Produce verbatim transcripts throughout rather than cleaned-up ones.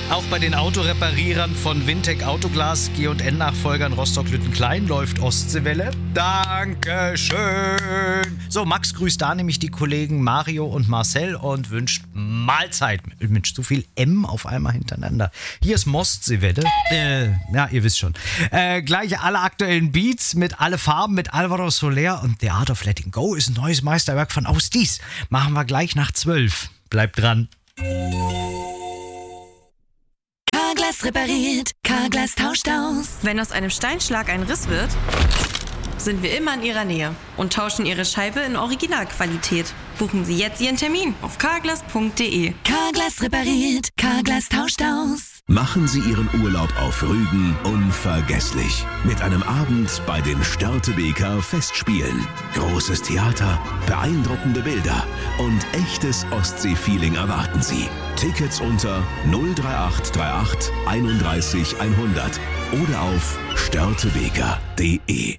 Auch bei den Autoreparierern von Wintec Autoglas, G und N-Nachfolgern Rostock-Lüttenklein läuft Ostseewelle. Dankeschön. So, Max grüßt da nämlich die Kollegen Mario und Marcel und wünscht Mahlzeit. Wünscht zu viel M auf einmal hintereinander. Hier ist Mostseewelle. Äh, ja, ihr wisst schon. Äh, gleich alle aktuellen Beats mit alle Farben, mit Alvaro Soler und The Art of Letting Go ist ein neues Meisterwerk von Ausdies. Machen wir gleich nach zwölf. Bleibt dran. Carglass repariert, Carglass tauscht aus. Wenn aus einem Steinschlag ein Riss wird, sind wir immer in Ihrer Nähe und tauschen Ihre Scheibe in Originalqualität. Buchen Sie jetzt Ihren Termin auf carglass punkt de. Carglass repariert, Carglass tauscht aus. Machen Sie Ihren Urlaub auf Rügen unvergesslich. Mit einem Abend bei den Störtebeker Festspielen. Großes Theater, beeindruckende Bilder und echtes Ostsee-Feeling erwarten Sie. Tickets unter null drei acht drei acht einunddreißig hundert oder auf störtebeker punkt de.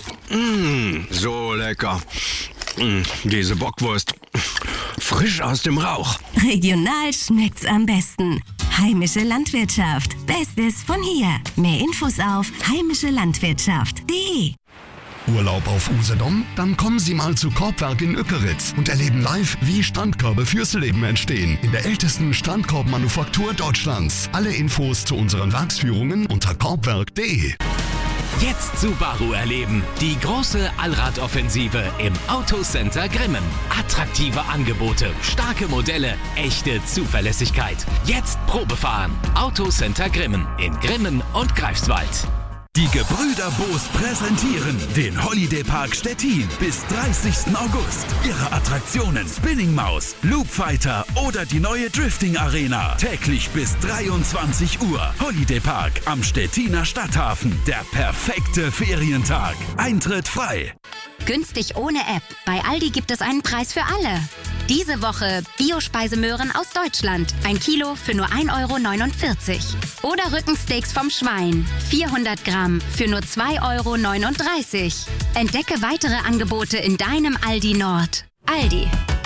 Mmh, so lecker. Mmh, diese Bockwurst. Frisch aus dem Rauch. Regional schmeckt's am besten. Heimische Landwirtschaft. Bestes von hier. Mehr Infos auf heimische landwirtschaft punkt de. Urlaub auf Usedom? Dann kommen Sie mal zu Korbwerk in Ückeritz und erleben live, wie Strandkörbe fürs Leben entstehen. In der ältesten Strandkorbmanufaktur Deutschlands. Alle Infos zu unseren Werksführungen unter korbwerk punkt de. Jetzt Subaru erleben. Die große Allradoffensive im Autocenter Grimmen. Attraktive Angebote, starke Modelle, echte Zuverlässigkeit. Jetzt Probefahren. Autocenter Grimmen in Grimmen und Greifswald. Die Gebrüder Boos präsentieren den Holiday Park Stettin bis dreißigsten August. Ihre Attraktionen Spinning Maus, Loop Fighter oder die neue Drifting Arena. Täglich bis dreiundzwanzig Uhr. Holiday Park am Stettiner Stadthafen. Der perfekte Ferientag. Eintritt frei. Günstig ohne App. Bei Aldi gibt es einen Preis für alle. Diese Woche Biospeisemöhren aus Deutschland. Ein Kilo für nur ein Euro neunundvierzig. Oder Rückensteaks vom Schwein. vierhundert Gramm für nur zwei Euro neununddreißig. Entdecke weitere Angebote in deinem Aldi Nord. Aldi.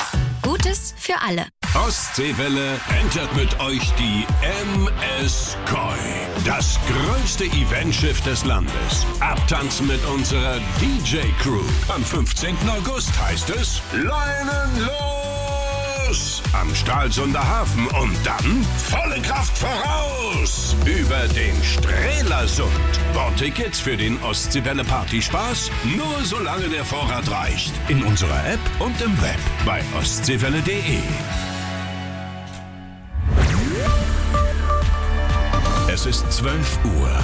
Gutes für alle. Ostseewelle entert mit euch die M S Koi. Das größte Eventschiff des Landes. Abtanzen mit unserer D J-Crew. Am fünfzehnten August heißt es Leinen los! Am Stralsunder Hafen und dann volle Kraft voraus! Über den Strelasund. Bordtickets für den Ostseewelle Partyspaß nur solange der Vorrat reicht. In unserer App und im Web bei ostseewelle punkt de. Es ist zwölf Uhr.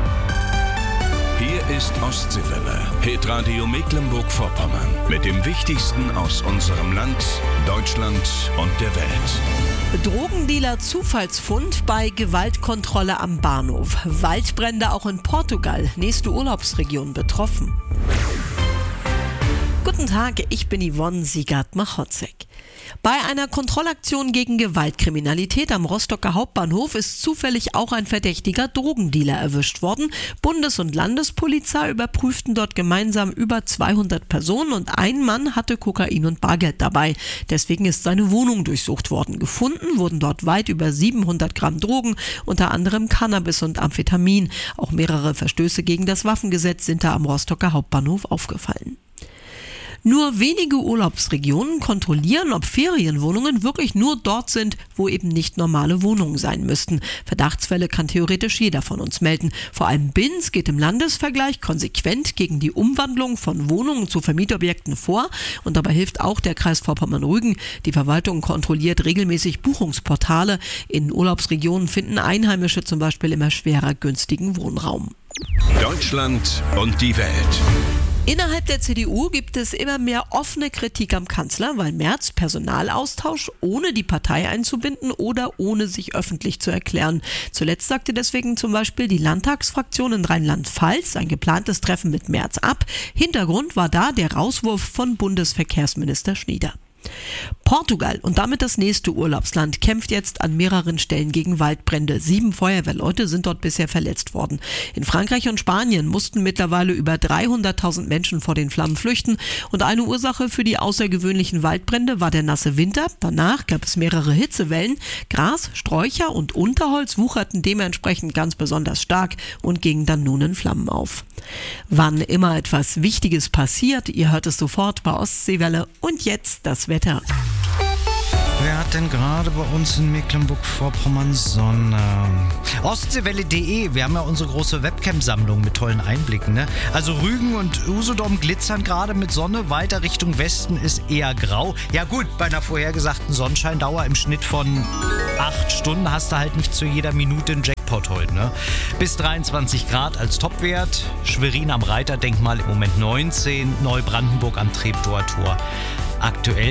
Hier ist Ostseewelle, Hitradio Mecklenburg-Vorpommern. Mit dem Wichtigsten aus unserem Land, Deutschland und der Welt. Drogendealer Zufallsfund bei Gewaltkontrolle am Bahnhof. Waldbrände auch in Portugal, nächste Urlaubsregion betroffen. Guten Tag, ich bin Yvonne Siegert-Machotzek. Bei einer Kontrollaktion gegen Gewaltkriminalität am Rostocker Hauptbahnhof ist zufällig auch ein verdächtiger Drogendealer erwischt worden. Bundes- und Landespolizei überprüften dort gemeinsam über zweihundert Personen und ein Mann hatte Kokain und Bargeld dabei. Deswegen ist seine Wohnung durchsucht worden. Gefunden wurden dort weit über siebenhundert Gramm Drogen, unter anderem Cannabis und Amphetamin. Auch mehrere Verstöße gegen das Waffengesetz sind da am Rostocker Hauptbahnhof aufgefallen. Nur wenige Urlaubsregionen kontrollieren, ob Ferienwohnungen wirklich nur dort sind, wo eben nicht normale Wohnungen sein müssten. Verdachtsfälle kann theoretisch jeder von uns melden. Vor allem Binz geht im Landesvergleich konsequent gegen die Umwandlung von Wohnungen zu Vermietobjekten vor. Und dabei hilft auch der Kreis Vorpommern-Rügen. Die Verwaltung kontrolliert regelmäßig Buchungsportale. In Urlaubsregionen finden Einheimische zum Beispiel immer schwerer günstigen Wohnraum. Deutschland und die Welt. Innerhalb der C D U gibt es immer mehr offene Kritik am Kanzler, weil Merz Personalaustausch ohne die Partei einzubinden oder ohne sich öffentlich zu erklären. Zuletzt sagte deswegen zum Beispiel die Landtagsfraktion in Rheinland-Pfalz ein geplantes Treffen mit Merz ab. Hintergrund war da der Rauswurf von Bundesverkehrsminister Schnieder. Portugal und damit das nächste Urlaubsland kämpft jetzt an mehreren Stellen gegen Waldbrände. Sieben Feuerwehrleute sind dort bisher verletzt worden. In Frankreich und Spanien mussten mittlerweile über dreihunderttausend Menschen vor den Flammen flüchten. Und eine Ursache für die außergewöhnlichen Waldbrände war der nasse Winter. Danach gab es mehrere Hitzewellen. Gras, Sträucher und Unterholz wucherten dementsprechend ganz besonders stark und gingen dann nun in Flammen auf. Wann immer etwas Wichtiges passiert, ihr hört es sofort bei Ostseewelle. Und jetzt das Wetter. Wer hat denn gerade bei uns in Mecklenburg-Vorpommern Sonne? Ostseewelle punkt de, wir haben ja unsere große Webcam-Sammlung mit tollen Einblicken. Ne? Also Rügen und Usedom glitzern gerade mit Sonne, weiter Richtung Westen ist eher grau. Ja gut, bei einer vorhergesagten Sonnenscheindauer im Schnitt von acht Stunden hast du halt nicht zu jeder Minute einen Jackpot heute. Ne? Bis dreiundzwanzig Grad als Topwert, Schwerin am Reiterdenkmal im Moment neunzehn, Neubrandenburg am Treptower Tor aktuell